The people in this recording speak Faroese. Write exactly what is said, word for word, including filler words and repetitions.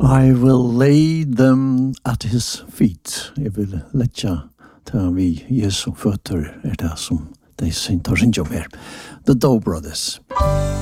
I will lay them at his feet. Jeg vil letja til vi Jesu føtter er det som de tar sin jobb her. The Doe Brothers.